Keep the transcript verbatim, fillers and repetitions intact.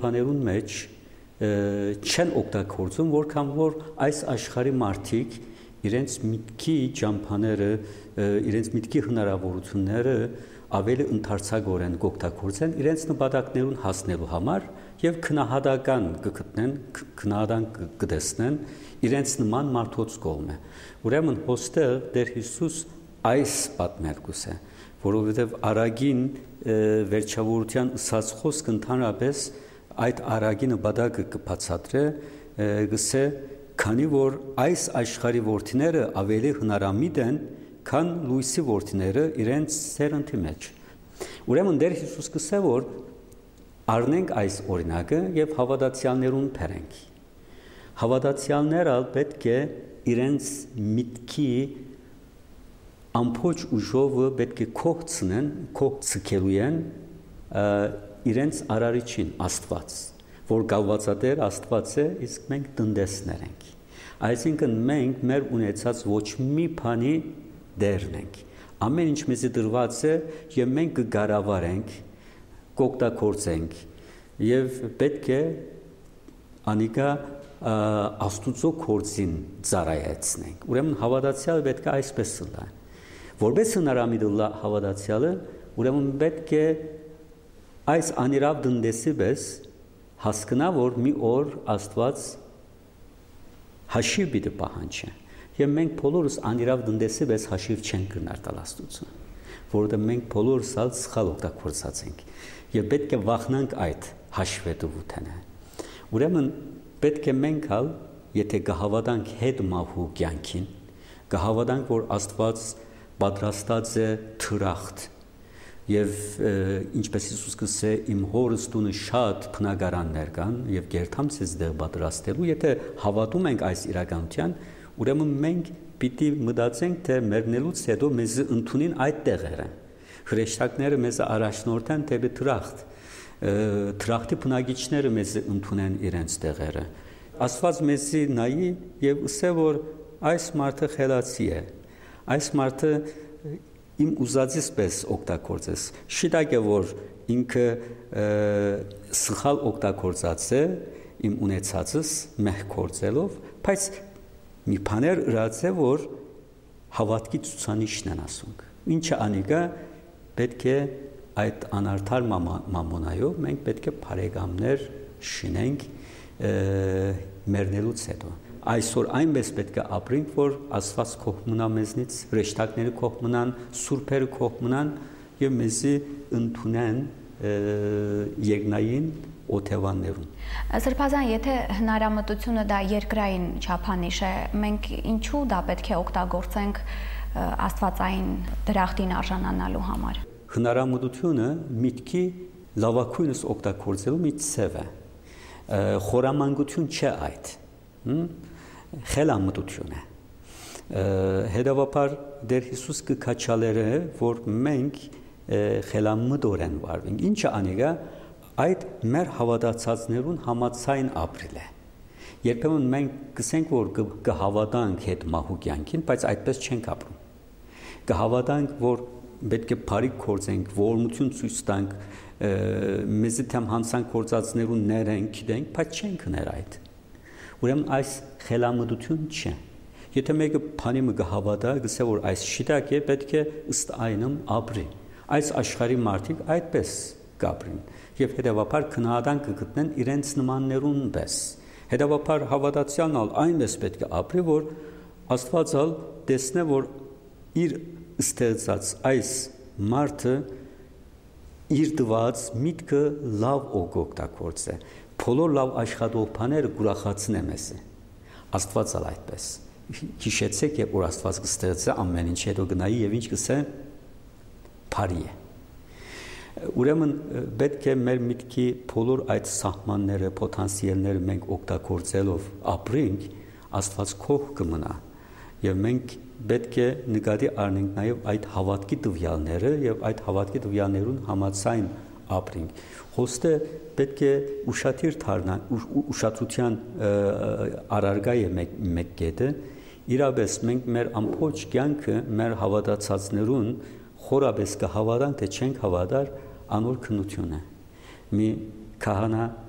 բաներուն մեջ չեն օգտագործում, որքան որ այս աշխարհի մարդիկ իրենց միտքի ճամփաները, իրենց միտքի հնարավորությունները ավելի ընդարձակորեն կօգտագործեն իրենց նպատակներուն հասնելու համար եւ քնահատական կգտնեն, քնահատան կտեսնեն իրենց նման մարդոց կողմը։ Ուրեմն հոստեղ Տեր Հիսուս այս պատմելկուս է, որովհետեւ արագին վերջավորության ըսած խոսք ընդհանրապես այդ արագի նպատակը կբացատրե, գսե քանի որ այս աշխարհի որդիները ավելի հնարամիտ են, քան լույսի որդիները իրենց սերնդի մեջ։ Ուրեմն Տեր Հիսուս կսե որ առնենք այս օրինակը եւ հավատացյալներուն բերենք։ Հավատացյալները պետք է իրենց միտքի ամփոչ ուժովը պետք է կողցնեն, կողցկելույեն իրենց արարիչին Աստված, որ գալվածատեր Աստված է, իսկ մենք տնտեսներ ենք։ Այսինքն մենք մեր ունեցած ոչ մի բանի դերն ենք։ Ամեն ինչ մեզի դրված է եւ մենք կգարավարենք, կօգտագործենք եւ պետք է անիկա Աստուծո գործին ծառայեցնենք։ Ուրեմն հավատացյալը պետք է այսպես լա։ Որպես հնարամիտ լա հավատացյալը, ուրեմն պետք է այս անիրավ դնդեսի պես հասկնա, որ մի օր Աստված հաշիվ պիտի պահանջի։ Եվ մենք բոլորս անիրավ դնդեսի պես հաշիվ չենք կրնար տալ Աստծուն, որովհետև մենք բոլորս ալ սխալ օգտագործած ենք եւ պետք է վախնանք այդ հաշվետվութենը։ Ուրեմն պետք է մենք ալ, եթե կհավատանք հետ մահու կյանքին, կհավատանք, որ Աստված պատրաստած է թրախտ եւ ինչպես Հիսուս կսե իմ հորս տունը շատ բնակարաններ կան եւ գերթամ ցեզ դեղ պատրաստելու, եթե հավատում ենք այս իրականության, ուրեմն մենք պիտի մտածենք, թե մեռնելուց հետո մեզ ընդունին այդ տեղերը։ Հրեշտակները մեզ առաջնորդեն դեպի թրախտ, թրախտի բնակիչները մեզ ընդունեն իրենց տեղերը։ Աստված մեզի նայի եւ ասե որ այս մարդը խելացի է, այս մարդը իմ ուզածից պես օգտագործես։ Շիտակ է որ ինքը սխալ օգտագործած է իմ ունեցածս մեղ գործելով, բայց մի բաներ ըրած է որ հավատքի ցուցանիշն են ասում։ Ինչը անիկա պետք է այդ անարդար մամոնայով մենք պետք է բարեկամներ շինենք մեռնելուց հետո։ Այսօր այնպես պետք է ապրենք, որ Աստված կողմնա մեզնից, հրեշտակները կողմնան, սուրբերը կողմնան եւ մեզի ընդունեն երկնային օթևաններուն։ Սրբազան, եթե հնարամտությունը դա երկրային չափանիշ է, մենք ինչու դա պետք է օգտագործենք Աստվածային դրախտին արժանանալու համար։ Հնարամտությունը միտքի լավակույնս օգտագործելու մի ցև է։ Խորամանկություն չէ այդ։ Խելամտություն է։ Հետևաբար Տեր Հիսուս կքաչալերը, որ մենք խելամտորեն վարվենք։ Ինչը անիկա այդ մեր հավատացածներուն համացայն ապրիլ է։ Երբեմն մենք կսենք, որ կհավատանք հետ մահու կյանքին, բայց այդպես չենք ապրում։ Կհավատանք, որ պետք է բարիք գործենք, ողորմություն ցույց տանք, մեզի թեմ հանցանք գործածներուն ներենք, գիտենք, բայց չենք ներ այդ։ Ուրեմն այս խելամտություն չէ։ Եթե մեկը բանի մը կհավատա, գսե որ այս շիտակ է, պետք է ըստ այնմ ապրի։ Այս աշխարհի մարդիկ այդպես կապրին եւ հետեւաբար քնահատան կգտնեն իրենց նմաններուն պես։ Հետեւաբար հավատացյալն ալ այնպես պետք է ապրի, որ Աստվածալ տեսնե, որ իր ստեղծած այս մարդը իր դված միտքը լավ օգտագործե։ Բոլոր լավ աշխատող բաները գուրախացնե մեզ։ Աստվածալ այդպես։ Հիշեցեք, երբ որ Աստված կստեղծե ամեն ինչ, հետո գնայի եւ ինչ կսե բարի է։ Ուրեմն պետք է մեր միտքի բոլոր այդ սահմանները, պոտենցիալները մենք օգտագործելով ապրենք, Աստված քող կմնա եւ մենք պետք է նկատի առնենք նաեւ այդ հավատքի տվյալները եւ այդ հավատքի տվյալներուն համաձայն ապրենք։ Հոստը պետք է ուշադիր դառնա, ուշադրության առարգա է մեկ մեկ կետը, իրապես մենք մեր ամբողջ կյանքը մեր հավատացածներուն խորապես կհավատանք, թե չենք հավատար անոր քննությունը։ Մի քահանա